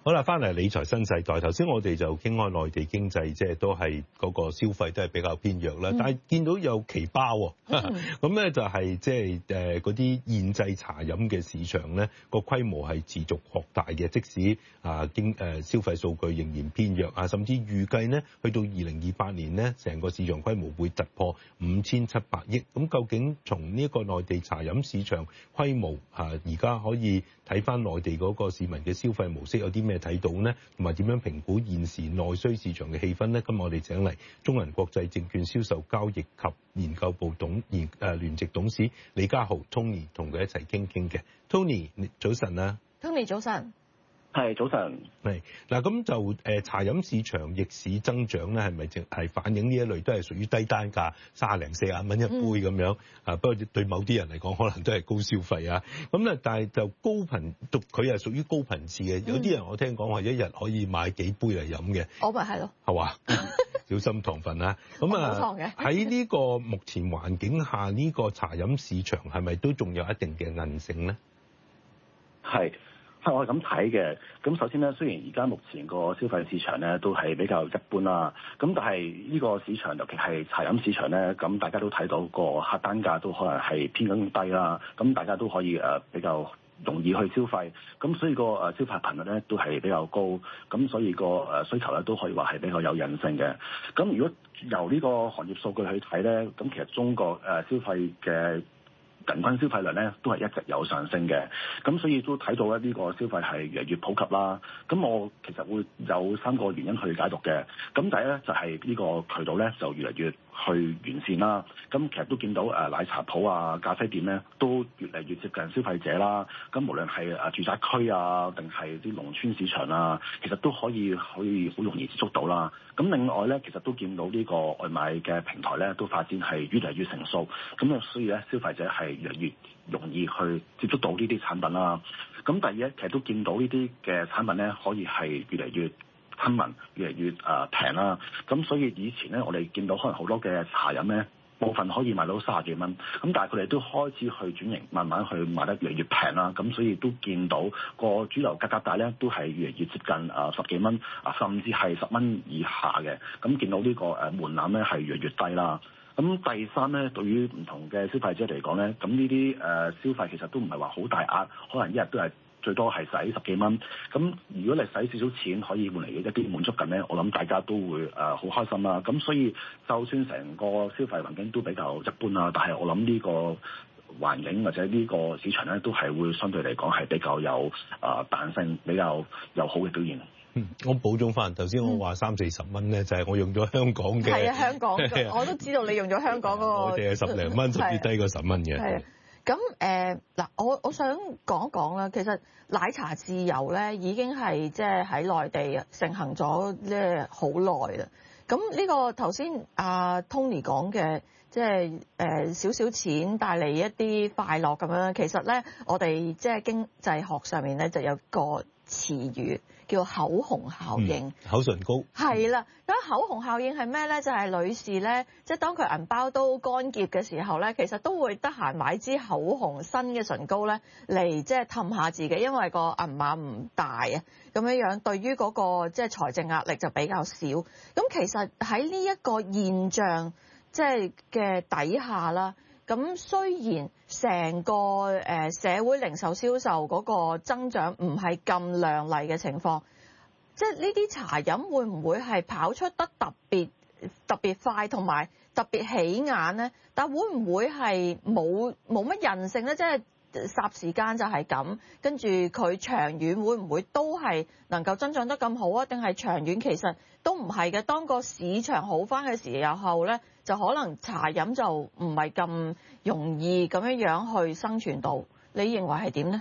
好啦，翻嚟理財新世代。頭先我哋就傾開內地經濟，即係都係嗰個消費都係比較偏弱啦。但係見到有奇葩咁咧就係即係嗰啲現製茶飲嘅市場咧，個規模係持續擴大嘅。即使消費數據仍然偏弱甚至預計呢去到2028年呢，成個市場規模會突破5700億。咁究竟從呢一個內地茶飲市場規模而家可以睇翻內地嗰個市民嘅消費模式有啲咩睇到呢？同埋點樣評估現時內需市場嘅氣氛呢？今日我哋請嚟中銀國際證券銷售交易及研究部聯席董事李家豪 Tony 同佢一齊傾嘅。Tony 早晨啊 ，Tony 早晨。 係早晨， 係嗱，咁就茶飲市場逆市增長咧，係咪淨係反映呢一類都係屬於低單價30零40蚊一杯咁樣？不過對某啲人嚟講，可能都係高消費啊。咁咧，但係就高頻，佢係屬於高頻次嘅。有啲人我聽講話一日可以買幾杯嚟飲嘅。 我咪係咯， 係嘛？小心糖分啊！咁喺呢個目前環境下，呢個茶飲市場係咪都仲有一定嘅韌性咧？ 係。我係咁睇嘅，咁首先咧，雖然而家目前個消費市場咧都係比較一般啦，咁但係呢個市場，尤其係茶飲市場咧，咁大家都睇到個客單價都可能係偏緊低啦，咁大家都可以比較容易去消費，咁所以個消費頻率咧都係比較高，咁所以個需求咧都可以話係比較有韌性嘅。咁如果由呢個行業數據去睇咧，咁其實中國消費嘅人均消費量咧都係一直有上升嘅，咁所以都睇到咧呢個消費係越嚟越普及啦。咁我其實會有3個原因去解讀嘅。咁第一咧就係呢個渠道咧就越嚟越去完善啦。咁其實都見到奶茶鋪啊、咖啡店咧都越嚟越接近消費者啦。咁無論係住宅區啊，定係啲農村市場啊，其實都可以好容易接觸到啦。咁另外咧，其實都見到呢個外賣嘅平台咧都發展係越嚟越成熟。咁啊，所以咧消費者係越嚟越容易去接觸到呢啲產品啦。咁第二咧，其實都見到呢啲嘅產品咧可以係越嚟越親民，越嚟越平啦。咁所以以前咧，我哋見到可能好多嘅茶飲咧，部分可以賣到30幾蚊，咁但係佢哋都開始去轉型，慢慢去賣得越嚟越平啦。咁所以都見到個主流價格帶咧都係越嚟越接近10幾蚊，甚至係10蚊以下嘅。咁見到呢個門檻咧係越嚟越低啦。咁第三咧，對於唔同嘅消費者嚟講咧，咁呢啲消費其實都唔係話好大額，可能一日都係最多係使10幾蚊。咁如果你使少少錢可以換嚟一啲滿足感咧，我諗大家都會好開心啦。咁所以就算成個消費環境都比較一般啦，但係我諗呢個環境或者呢個市場咧都係會相對嚟講係比較有彈性，比較有好嘅表現。 我補充翻，頭先我話30、40蚊咧，就係我用咗香港嘅。 係啊，香港我都知道你用咗香港嗰個。 我哋係10零蚊，甚至低過10蚊嘅。 係咁嗱，我想講一講啦。其實奶茶自由咧已經係即係喺內地盛行咗即係好耐啦。咁呢個頭先阿 Tony 講嘅，即係少少錢帶嚟一啲快樂咁樣。其實咧，我哋即係經濟學上面咧就有個詞語叫口紅效應， 口唇膏係啦。咁口紅效應係咩咧？就係女士咧，即係當佢銀包都乾澀嘅時候咧，其實都會得閒買支口紅新嘅唇膏咧嚟即係氹下自己，因為個銀碼唔大啊，咁樣樣對於嗰個即係財政壓力就比較少。咁其實喺呢一個現象即係嘅底下啦。咁雖然成個社會零售銷售嗰個增長唔係咁亮麗嘅情況，即係呢啲茶飲會唔會係跑出得特別快同埋特別起眼呢？但會唔會係冇乜韌性呢？即係霎時間就係咁，跟住佢長遠會唔會都係能夠增長得咁好啊？定係長遠其實都唔係嘅。當個市場好返嘅時候呢，就可能茶飲就唔係咁容易咁樣去生存到。你認為係點呢？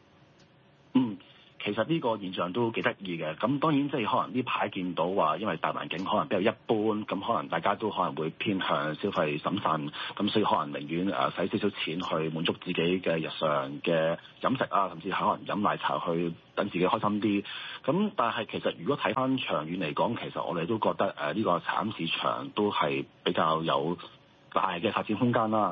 其實呢個現象都幾得意嘅，咁當然即係可能呢排見到話，因為大環境可能比較一般，咁可能大家都可能會偏向消費審慎，咁所以可能寧願使少少錢去滿足自己嘅日常嘅飲食啊，甚至可能飲奶茶去等自己開心啲。咁但係其實如果睇翻長遠嚟講，其實我哋都覺得呢個茶飲市場都係比較有大嘅發展空間啦。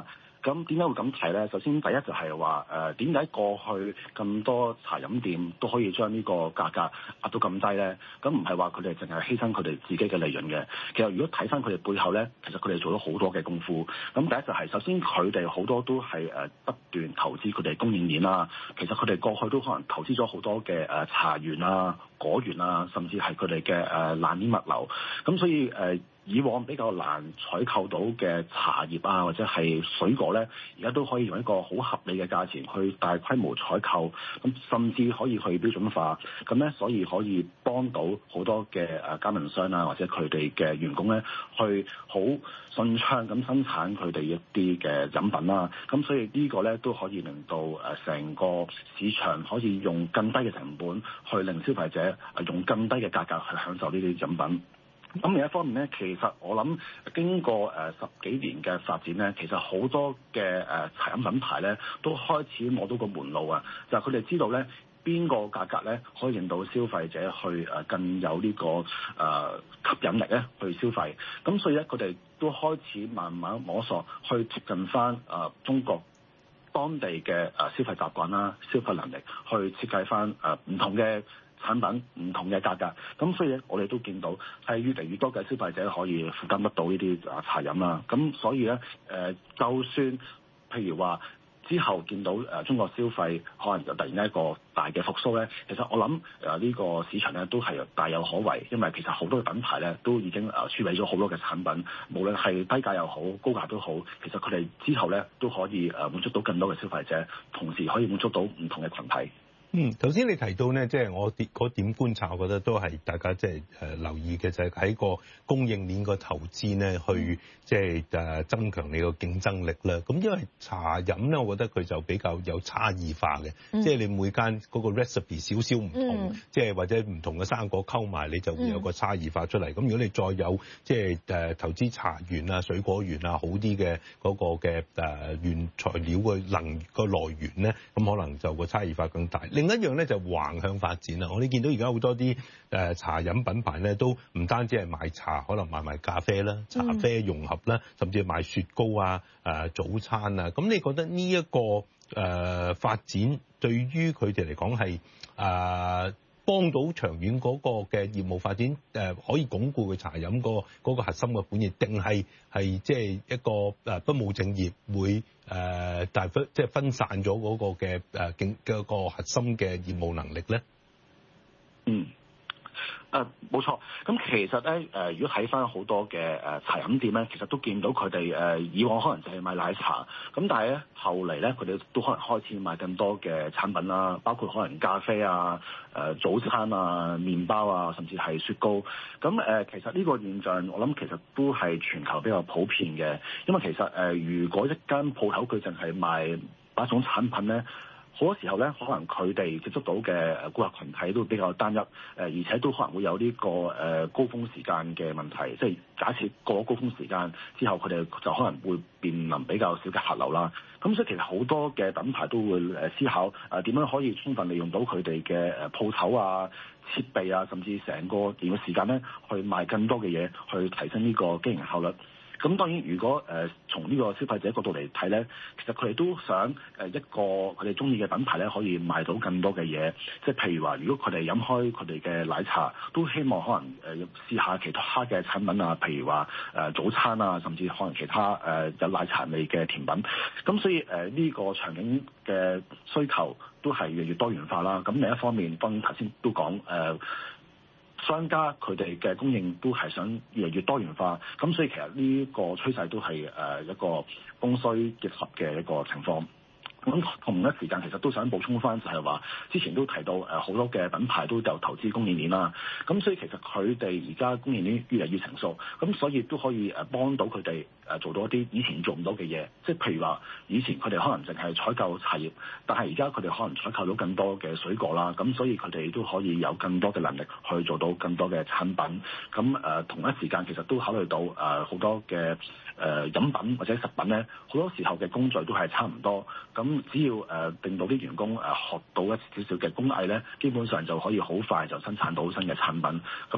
咁點解會咁睇咧？首先第一就係話點解過去咁多茶飲店都可以將呢個價格壓到咁低咧？咁唔係話佢哋淨係犧牲佢哋自己嘅利潤嘅。其實如果睇翻佢哋背後咧，其實佢哋做咗好多嘅功夫。咁第一就係首先佢哋好多都係不斷投資佢哋供應鏈啦。其實佢哋過去都可能投資咗好多嘅茶園啊、果園啊，甚至係佢哋嘅冷鏈物流。咁所以以往比較難採購到嘅茶葉啊，或者係水果咧，而家都可以用一個好合理嘅價錢去大規模採購，咁甚至可以去標準化，咁咧所以可以幫到好多嘅加盟商啊，或者佢哋嘅員工咧，去好順暢咁生產佢哋一啲嘅飲品啦。咁所以呢個咧都可以令到成個市場可以用更低嘅成本去令消費者用更低嘅價格去享受呢啲飲品。咁另一方面咧，其實我諗經過10幾年嘅發展咧，其實好多嘅茶飲品牌咧都開始摸到個門路啊，就係佢哋知道咧邊個價格咧可以令到消費者去更有呢個吸引力咧去消費。咁所以咧佢哋都開始慢慢摸索去貼近翻中國當地嘅消費習慣啦、消費能力，去設計翻唔同嘅產品唔同嘅價格，咁所以咧，我哋都見到係越嚟越多嘅消費者可以負擔得到呢啲茶飲啦。咁所以咧，就算譬如話之後見到中國消費可能就突然間一個大嘅復甦咧，其實我諗呢個市場咧都係大有可為，因為其實好多嘅品牌咧都已經儲備咗好多嘅產品，無論係低價又好，高價都好，其實佢哋之後咧都可以滿足到更多嘅消費者，同時可以滿足到唔同嘅群體。 頭先你提到咧，即係我嗰點觀察，我覺得都係大家即係留意嘅，就係喺個供應鏈個投資咧，去即係增強你個競爭力啦。咁因為茶飲咧，我覺得佢就比較有差異化嘅，即係你每間嗰個 recipe 少少唔同，即係或者唔同嘅生果溝埋，你就會有個差異化出嚟。咁如果你再有即係投資茶園啊、水果園啊好啲嘅嗰個嘅原材料嘅個來源咧，咁可能就個差異化更大。另一樣咧就橫向發展啦，我哋見到而家好多啲茶飲品牌咧，都唔單止係賣茶，可能賣埋咖啡啦、茶啡融合啦，甚至係賣雪糕啊、早餐啊。咁你覺得呢一個發展對於佢哋嚟講係幫到長遠嗰個嘅業務發展，可以鞏固佢茶飲嗰個核心嘅本業，定係即係一個不務正業會大分即係分散咗嗰個嘅嗰個核心嘅業務能力咧？ 冇錯，咁其實咧如果睇翻好多嘅茶飲店咧，其實都見到佢哋以往可能就係賣奶茶，咁但係咧後嚟咧佢哋都可能開始賣更多嘅產品啦，包括可能咖啡啊、早餐啊、麵包啊，甚至係雪糕。咁其實呢個現象我諗其實都係全球比較普遍嘅，因為其實如果一間鋪頭佢淨係賣一種產品咧，好多時候咧，可能佢哋接觸到嘅顧客群體都比較單一，而且都可能會有呢個高峰時間嘅問題，即係假設過咗高峰時間之後，佢哋就可能會面臨比較少嘅客流啦。咁所以其實好多嘅品牌都會思考點樣可以充分利用到佢哋嘅鋪頭啊、設備啊，甚至成個營業時間咧，去賣更多嘅嘢，去提升呢個經營效率。咁當然，如果從呢個消費者角度嚟睇咧，其實佢哋都想一個佢哋中意嘅品牌咧，可以賣到更多嘅嘢。即係譬如話，如果佢哋飲開佢哋嘅奶茶，都希望可能試下其他嘅產品啊，譬如話早餐啊，甚至可能其他有奶茶味嘅甜品。咁所以呢個場景嘅需求都係越嚟越多元化啦。咁另一方面，當然頭先都講商家佢哋嘅供應都係想越嚟越多元化，咁所以其實呢個趨勢都係一個供需結合嘅一個情況。咁同一時間其實都想補充翻，就係話之前都提到好多嘅品牌都有投資供應鏈啦。咁所以其實佢哋而家供應鏈越嚟越成熟，咁所以都可以幫到佢哋做到一啲以前做唔到嘅嘢。即係譬如話，以前佢哋可能淨係採購茶葉，但係而家佢哋可能採購到更多嘅水果啦。咁所以佢哋都可以有更多嘅能力去做到更多嘅產品。咁同一時間其實都考慮到好多嘅飲品或者食品咧，好多時候嘅工序都係差唔多。咁只要令到啲員工學到一少少嘅工藝咧，基本上就可以好快就生產到新嘅產品。咁